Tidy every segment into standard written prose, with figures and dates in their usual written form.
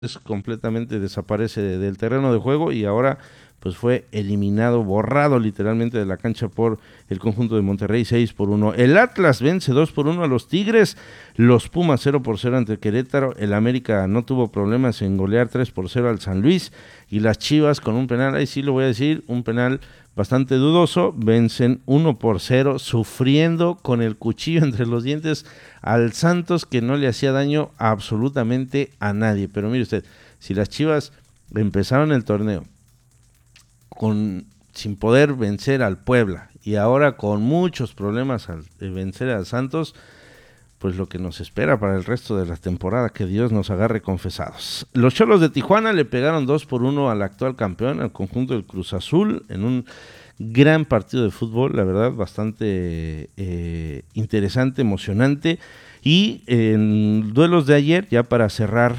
completamente desaparece del terreno de juego y ahora pues fue eliminado, borrado literalmente de la cancha por el conjunto de Monterrey 6-1. El Atlas vence 2-1 a los Tigres, los Pumas 0-0 ante Querétaro, el América no tuvo problemas en golear 3-0 al San Luis y las Chivas con un penal, ahí sí lo voy a decir, un penal bastante dudoso, vencen 1-0, sufriendo con el cuchillo entre los dientes al Santos, que no le hacía daño absolutamente a nadie. Pero mire usted, si las Chivas empezaron el torneo sin poder vencer al Puebla y ahora con muchos problemas al vencer al Santos, pues lo que nos espera para el resto de la temporada, que Dios nos agarre confesados. Los Xolos de Tijuana le pegaron 2-1 al actual campeón, al conjunto del Cruz Azul, en un gran partido de fútbol, la verdad, bastante interesante, emocionante. Y en duelos de ayer, ya para cerrar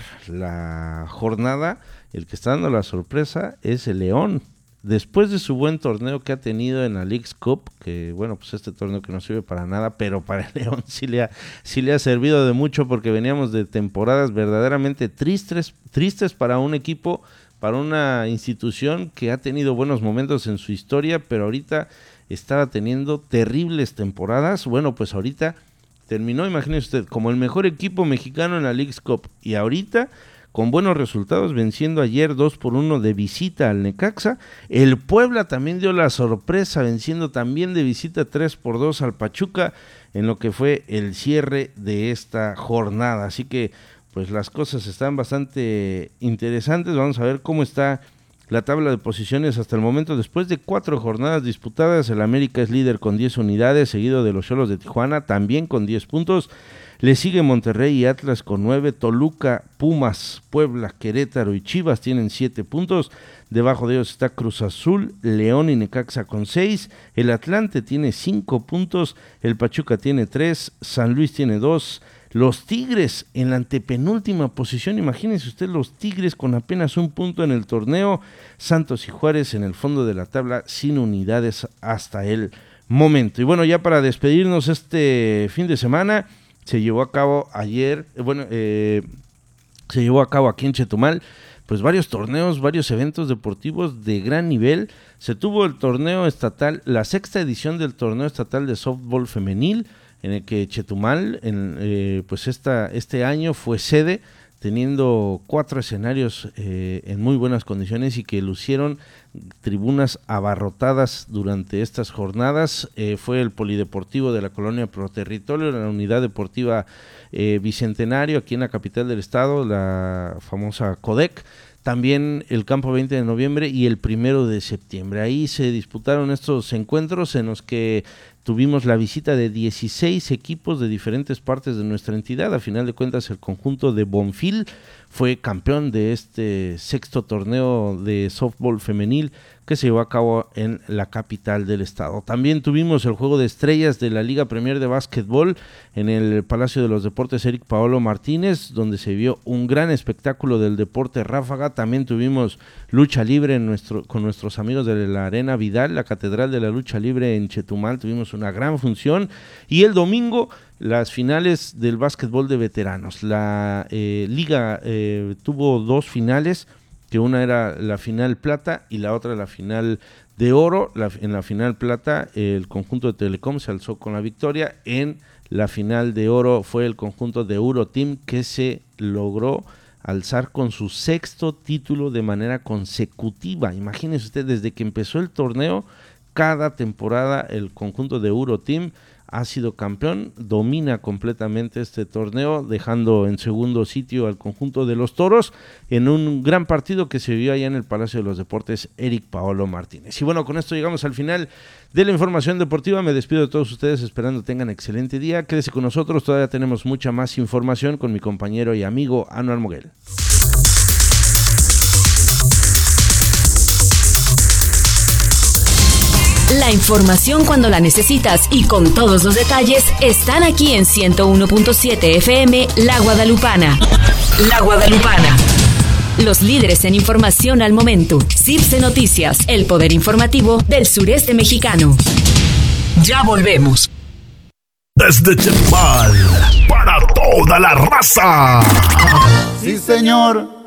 la jornada, el que está dando la sorpresa es el León. Después de su buen torneo que ha tenido en la Leagues Cup, que bueno, pues este torneo que no sirve para nada, pero para el León sí le ha servido de mucho, porque veníamos de temporadas verdaderamente tristes para un equipo, para una institución que ha tenido buenos momentos en su historia, pero ahorita estaba teniendo terribles temporadas. Bueno, pues ahorita terminó, imagínese usted, como el mejor equipo mexicano en la Leagues Cup, y ahorita con buenos resultados, venciendo ayer 2-1 de visita al Necaxa. El Puebla también dio la sorpresa, venciendo también de visita 3-2 al Pachuca, en lo que fue el cierre de esta jornada. Así que pues las cosas están bastante interesantes. Vamos a ver cómo está la tabla de posiciones hasta el momento. Después de 4 jornadas disputadas, el América es líder con 10 unidades, seguido de los Xolos de Tijuana, también con 10 puntos. Le sigue Monterrey y Atlas con 9, Toluca, Pumas, Puebla, Querétaro y Chivas tienen 7 puntos. Debajo de ellos está Cruz Azul, León y Necaxa con 6. El Atlante tiene 5 puntos, el Pachuca tiene 3, San Luis tiene 2. Los Tigres en la antepenúltima posición, imagínense usted, los Tigres con apenas 1 punto en el torneo. Santos y Juárez en el fondo de la tabla sin unidades hasta el momento. Y bueno, ya para despedirnos este fin de semana, se llevó a cabo ayer, se llevó a cabo aquí en Chetumal, pues varios torneos, varios eventos deportivos de gran nivel. Se tuvo el torneo estatal, la 6ª edición del torneo estatal de softball femenil, en el que Chetumal, pues este año fue sede, teniendo 4 escenarios en muy buenas condiciones y que lucieron tribunas abarrotadas durante estas jornadas. Fue el Polideportivo de la Colonia Proterritorio, la Unidad Deportiva Bicentenario, aquí en la capital del estado, la famosa CODEC. También el campo 20 de noviembre y el 1 de septiembre. Ahí se disputaron estos encuentros en los que tuvimos la visita de 16 equipos de diferentes partes de nuestra entidad. A final de cuentas, el conjunto de Bonfil fue campeón de este 6º torneo de softball femenil que se llevó a cabo en la capital del estado. También tuvimos el juego de estrellas de la Liga Premier de Básquetbol en el Palacio de los Deportes Eric Paolo Martínez, donde se vio un gran espectáculo del deporte ráfaga. También tuvimos lucha libre con nuestros amigos de la Arena Vidal, la Catedral de la Lucha Libre en Chetumal. Tuvimos una gran función. Y el domingo, las finales del básquetbol de veteranos. La liga tuvo 2 finales, que una era la final plata y la otra la final de oro. En la final plata el conjunto de Telecom se alzó con la victoria. En la final de oro fue el conjunto de Euroteam, que se logró alzar con su 6º título de manera consecutiva. Imagínense usted, desde que empezó el torneo, cada temporada el conjunto de Euroteam ha sido campeón, domina completamente este torneo, dejando en segundo sitio al conjunto de los Toros en un gran partido que se vio allá en el Palacio de los Deportes Eric Paolo Martínez. Y bueno, con esto llegamos al final de la información deportiva. Me despido de todos ustedes, esperando tengan excelente día. Quédese con nosotros, todavía tenemos mucha más información con mi compañero y amigo Anuar Moguel. La información cuando la necesitas y con todos los detalles están aquí en 101.7 FM La Guadalupana. La Guadalupana. Los líderes en información al momento. CIRSE Noticias, el poder informativo del sureste mexicano. Ya volvemos. Desde Chetumal, para toda la raza. Sí, señor.